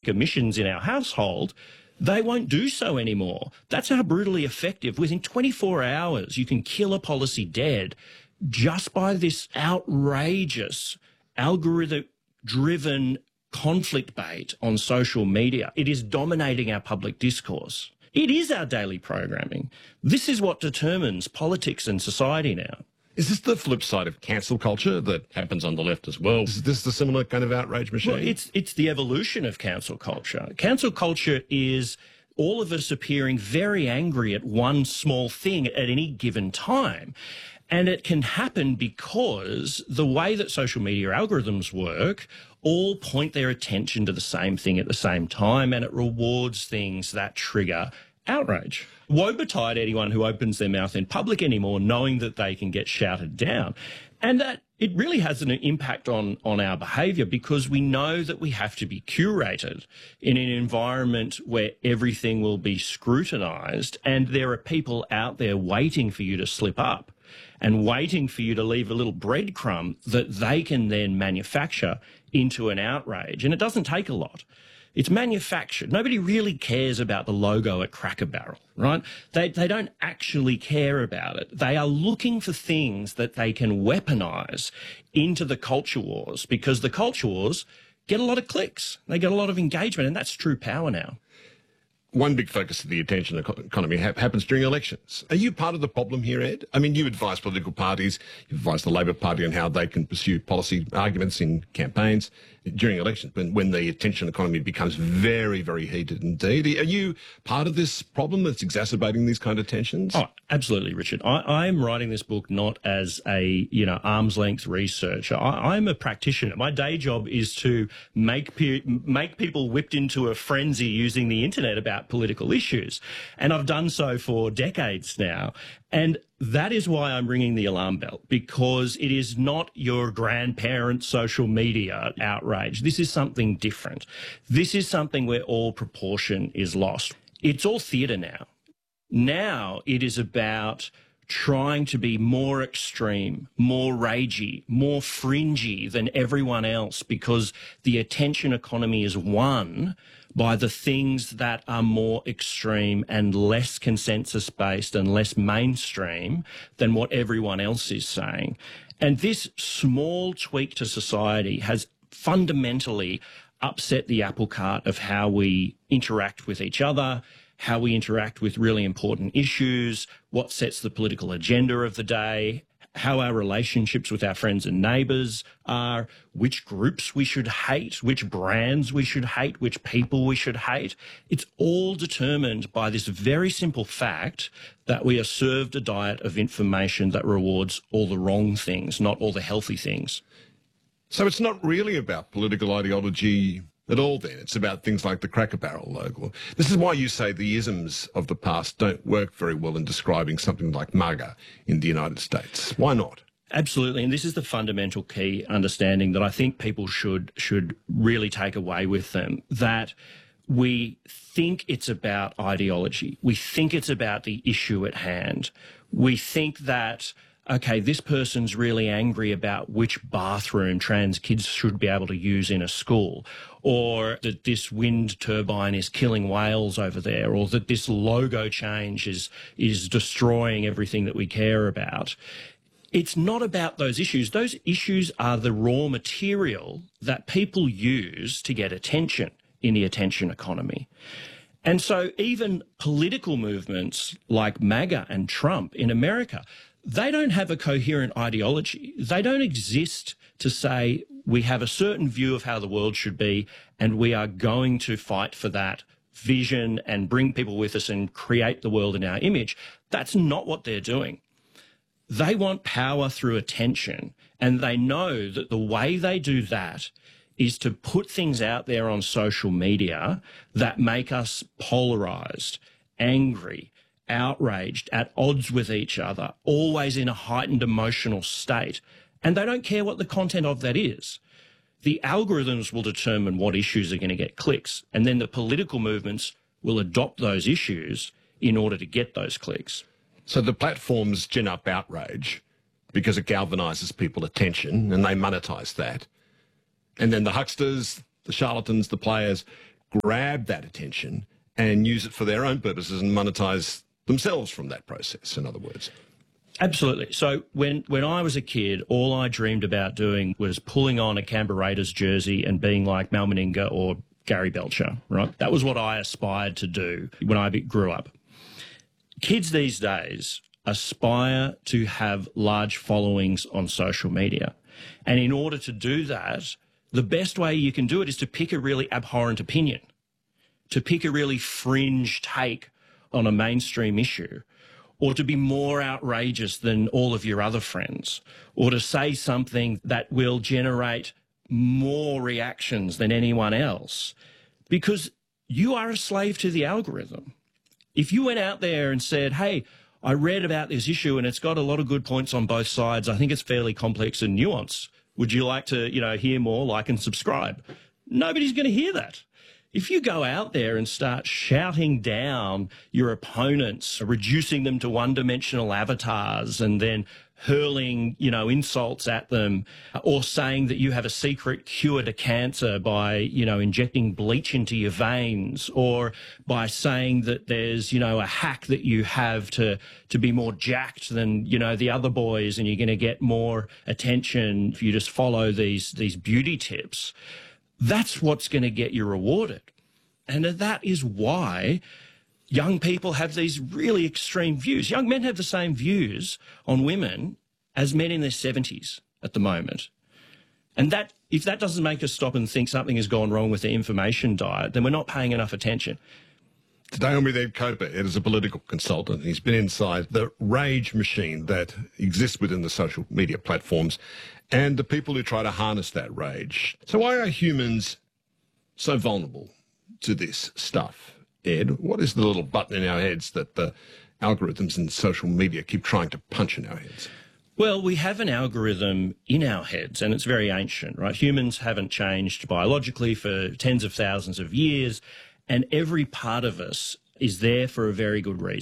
emissions in our household, they won't do so anymore. That's how brutally effective. Within 24 hours, you can kill a policy dead just by this outrageous algorithm-driven conflict bait on social media. It is dominating our public discourse. It is our daily programming. This is what determines politics and society now. Is this the flip side of cancel culture that happens on the left as well? Is this the similar kind of outrage machine? Well, it's the evolution of cancel culture. Cancel culture is all of us appearing very angry at one small thing at any given time. And it can happen because the way that social media algorithms work all point their attention to the same thing at the same time, and it rewards things that trigger outrage. Woe betide anyone who opens their mouth in public anymore knowing that they can get shouted down. And that it really has an impact on our behaviour, because we know that we have to be curated in an environment where everything will be scrutinised, and there are people out there waiting for you to slip up and waiting for you to leave a little breadcrumb that they can then manufacture into an outrage. And it doesn't take a lot. It's manufactured. Nobody really cares about the logo at Cracker Barrel, right? They don't actually care about it. They are looking for things that they can weaponize into the culture wars, because the culture wars get a lot of clicks. They get a lot of engagement, and that's true power now. One big focus of the attention economy happens during elections. Are you part of the problem here, Ed? I mean, you advise political parties, you advise the Labor Party on how they can pursue policy arguments in campaigns during elections, when the attention economy becomes very, very heated indeed. Are you part of this problem that's exacerbating these kind of tensions? Oh, absolutely, Richard. I'm writing this book not as a, arm's length researcher. I'm a practitioner. My day job is to make people whipped into a frenzy using the internet about political issues. And I've done so for decades now. And that is why I'm ringing the alarm bell, because it is not your grandparents' social media outrage. This is something different. This is something where all proportion is lost. It's all theatre now. Now it is about trying to be more extreme, more ragey, more fringy than everyone else, because the attention economy is won by the things that are more extreme and less consensus-based and less mainstream than what everyone else is saying. And this small tweak to society has fundamentally upset the apple cart of how we interact with each other, how we interact with really important issues, what sets the political agenda of the day, how our relationships with our friends and neighbours are, which groups we should hate, which brands we should hate, which people we should hate. It's all determined by this very simple fact that we are served a diet of information that rewards all the wrong things, not all the healthy things. So it's not really about political ideology at all then. It's about things like the Cracker Barrel logo. This is why you say the isms of the past don't work very well in describing something like MAGA in the United States. Why not? Absolutely, and this is the fundamental key understanding that I think people should really take away with them, that we think it's about ideology. We think it's about the issue at hand. We think that, okay, this person's really angry about which bathroom trans kids should be able to use in a school, or that this wind turbine is killing whales over there, or that this logo change is destroying everything that we care about. It's not about those issues. Those issues are the raw material that people use to get attention in the attention economy. And so even political movements like MAGA and Trump in America, they don't have a coherent ideology. They don't exist to say we have a certain view of how the world should be and we are going to fight for that vision and bring people with us and create the world in our image. That's not what they're doing. They want power through attention, and they know that the way they do that is to put things out there on social media that make us polarized, angry, outraged, at odds with each other, always in a heightened emotional state. And they don't care what the content of that is. The algorithms will determine what issues are going to get clicks, and then the political movements will adopt those issues in order to get those clicks. So the platforms gin up outrage because it galvanises people's attention and they monetise that. And then the hucksters, the charlatans, the players grab that attention and use it for their own purposes and monetize themselves from that process, in other words. Absolutely. So when I was a kid, all I dreamed about doing was pulling on a Canberra Raiders jersey and being like Mal Meninga or Gary Belcher, right? That was what I aspired to do when I grew up. Kids these days aspire to have large followings on social media. And in order to do that, the best way you can do it is to pick a really abhorrent opinion, to pick a really fringe take on a mainstream issue, or to be more outrageous than all of your other friends, or to say something that will generate more reactions than anyone else, because you are a slave to the algorithm. If you went out there and said, hey, I read about this issue and it's got a lot of good points on both sides, I think it's fairly complex and nuanced, would you like to, hear more, like and subscribe? Nobody's going to hear that. If you go out there and start shouting down your opponents, reducing them to one-dimensional avatars and then hurling, insults at them, or saying that you have a secret cure to cancer by, injecting bleach into your veins, or by saying that there's, a hack that you have to be more jacked than, the other boys and you're going to get more attention if you just follow these beauty tips, that's what's going to get you rewarded. And that is why young people have these really extreme views. Young men have the same views on women as men in their 70s at the moment. And that, if that doesn't make us stop and think something has gone wrong with the information diet, then we're not paying enough attention. Today I'm with Ed Koper. Ed is a political consultant. He's been inside the rage machine that exists within the social media platforms and the people who try to harness that rage. So why are humans so vulnerable to this stuff, Ed? What is the little button in our heads that the algorithms and social media keep trying to punch in our heads? Well, we have an algorithm in our heads, and it's very ancient, right? Humans haven't changed biologically for tens of thousands of years, and every part of us is there for a very good reason.